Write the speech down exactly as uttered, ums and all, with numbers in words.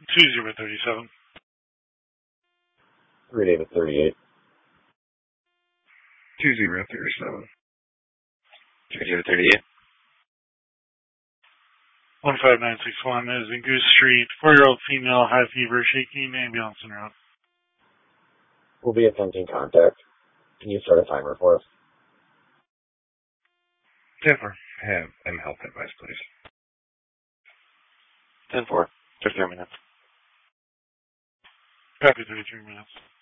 two zero thirty-seven. three David thirty-eight. two zero thirty-seven. three David thirty-eight. one five nine six one is in Goose Street. Four-year-old female, high fever, shaking, ambulance en route. We'll be attempting contact. Can you start a timer for us? Denver, have M health advice, please. ten four. thirty-three minutes. Copy, thirty-three minutes.